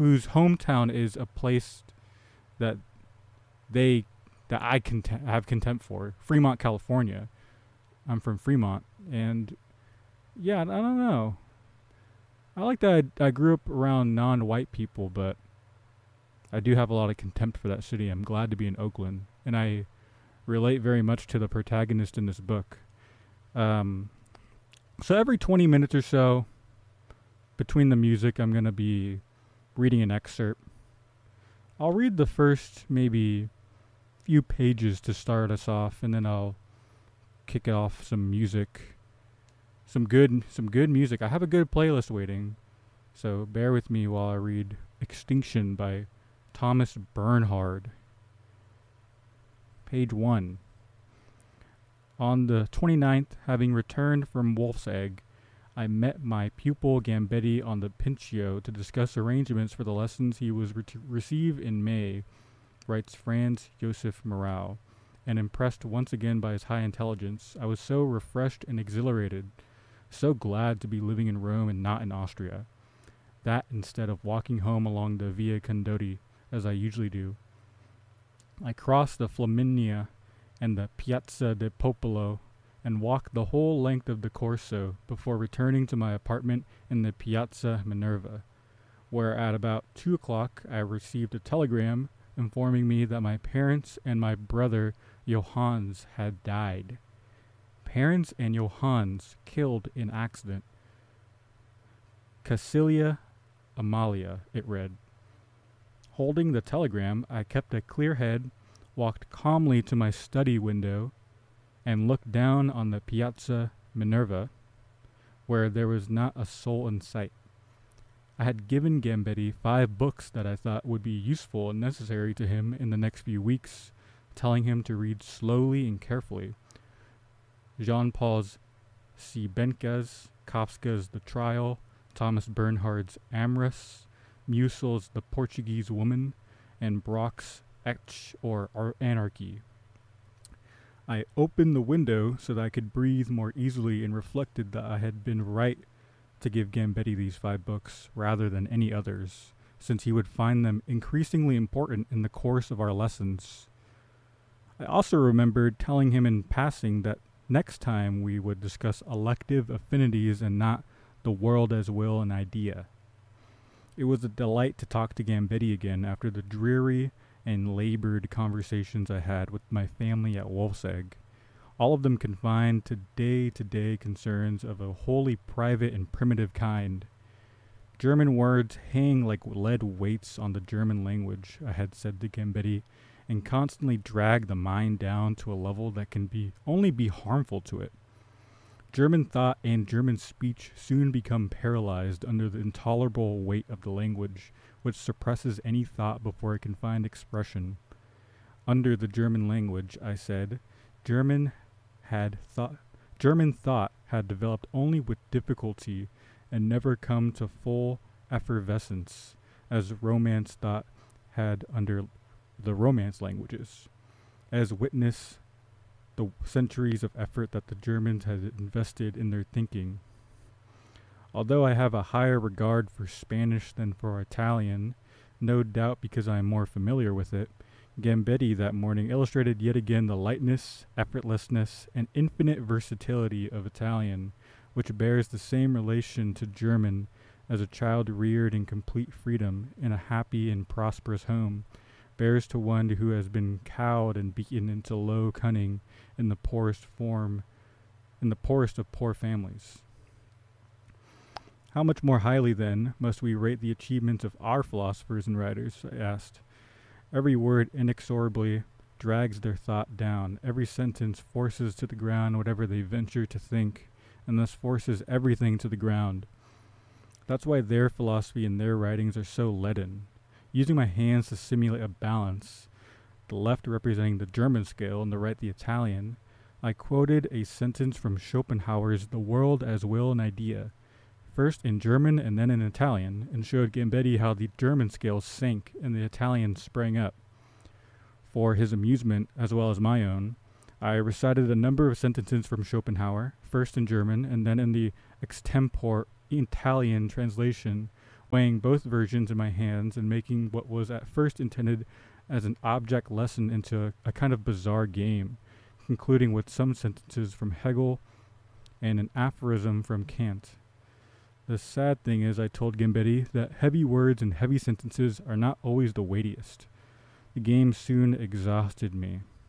whose hometown is a place that they that I have contempt for, Fremont, California. I'm from Fremont, and yeah, I don't know. I like that I grew up around non-white people, but I do have a lot of contempt for that city. I'm glad to be in Oakland, and I relate very much to the protagonist in this book. Um, so every 20 minutes or so, between the music, I'm gonna be reading an excerpt. I'll read the first maybe few pages to start us off, and then I'll kick off some music, some good music. I have a good playlist waiting, so bear with me while I read Extinction by Thomas Bernhard. Page 1. On the 29th, having returned from Wolf's Egg, I met my pupil Gambetti on the Pincio to discuss arrangements for the lessons he was to receive in May, writes Franz Josef Morau, and impressed once again by his high intelligence. I was so refreshed and exhilarated, so glad to be living in Rome and not in Austria, that instead of walking home along the Via Condotti, as I usually do, I crossed the Flaminia and the Piazza del Popolo and walked the whole length of the Corso before returning to my apartment in the Piazza Minerva, where at about 2 o'clock I received a telegram informing me that my parents and my brother Johannes had died. Parents and Johannes killed in accident. Cassilia Amalia, it read. Holding the telegram, I kept a clear head, walked calmly to my study window, and looked down on the Piazza Minerva, where there was not a soul in sight. I had given Gambetti 5 books that I thought would be useful and necessary to him in the next few weeks, telling him to read slowly and carefully. Jean-Paul's Siebenka's, Kafka's The Trial, Thomas Bernhard's Amorous, Musil's The Portuguese Woman, and Brock's Etch or Anarchy. I opened the window so that I could breathe more easily and reflected that I had been right to give Gambetti these 5 books rather than any others, since he would find them increasingly important in the course of our lessons. I also remembered telling him in passing that next time we would discuss elective affinities and not the world as will and idea. It was a delight to talk to Gambetti again after the dreary and labored conversations I had with my family at Wolf's Egg, all of them confined to day-to-day concerns of a wholly private and primitive kind. German words hang like lead weights on the German language, I had said to Gambetti, and constantly drag the mind down to a level that can only be harmful to it. German thought and German speech soon become paralyzed under the intolerable weight of the language, which suppresses any thought before it can find expression. Under the German language, I said, German thought had developed only with difficulty and never come to full effervescence, as Romance thought had under the Romance languages, as witness the centuries of effort that the Germans had invested in their thinking. Although I have a higher regard for Spanish than for Italian, no doubt because I am more familiar with it, Gambetti that morning illustrated yet again the lightness, effortlessness, and infinite versatility of Italian, which bears the same relation to German as a child reared in complete freedom in a happy and prosperous home bears to one who has been cowed and beaten into low cunning in the poorest of poor families. How much more highly, then, must we rate the achievements of our philosophers and writers? I asked. Every word inexorably drags their thought down. Every sentence forces to the ground whatever they venture to think, and thus forces everything to the ground. That's why their philosophy and their writings are so leaden. Using my hands to simulate a balance, the left representing the German scale and the right the Italian, I quoted a sentence from Schopenhauer's The World as Will and Idea, first in German and then in Italian, and showed Gambetti how the German scale sank and the Italian sprang up. For his amusement, as well as my own, I recited a number of sentences from Schopenhauer, first in German and then in the extempore Italian translation, weighing both versions in my hands and making what was at first intended as an object lesson into a kind of bizarre game, concluding with some sentences from Hegel and an aphorism from Kant. The sad thing is, I told Gambetta, that heavy words and heavy sentences are not always the weightiest. The game soon exhausted me.